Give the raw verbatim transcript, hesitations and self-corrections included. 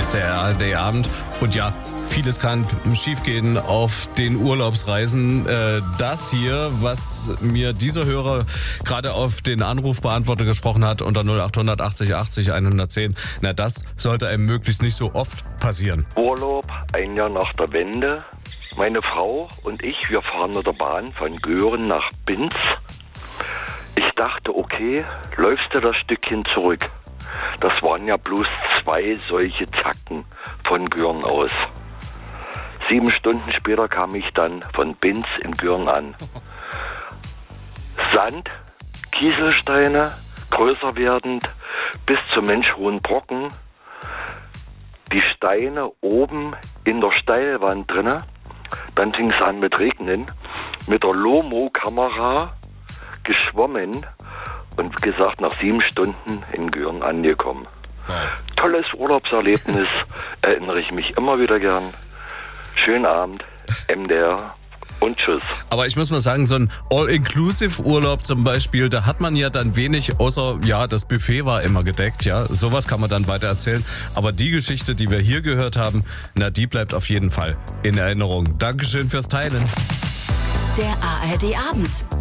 ist der A R D-Abend. Und ja, vieles kann schiefgehen auf den Urlaubsreisen. Äh, das hier, was mir dieser Hörer gerade auf den Anrufbeantworter gesprochen hat, unter null acht hundert achtzig achtzig hundertzehn, na das sollte einem möglichst nicht so oft passieren. Urlaub, ein Jahr nach der Wende. Meine Frau und ich, wir fahren mit der Bahn von Göhren nach Binz. Ich dachte, okay, läufst du das Stückchen zurück. Das waren ja bloß zwei solche Zacken von Göhren aus. Sieben Stunden später kam ich dann von Binz in Göhren an. Sand, Kieselsteine, größer werdend, bis zum menschhohen Brocken. Die Steine oben in der Steilwand drinne. Dann fing es an mit Regnen. Mit der Lomo-Kamera geschwommen und wie gesagt, nach sieben Stunden in Göhren angekommen. Wow. Tolles Urlaubserlebnis, erinnere ich mich immer wieder gern. Schönen Abend, M D R und tschüss. Aber ich muss mal sagen, so ein All-Inclusive-Urlaub zum Beispiel, da hat man ja dann wenig, außer, ja, das Buffet war immer gedeckt, ja, sowas kann man dann weiter erzählen. Aber die Geschichte, die wir hier gehört haben, na, die bleibt auf jeden Fall in Erinnerung. Dankeschön fürs Teilen. Der A R D-Abend.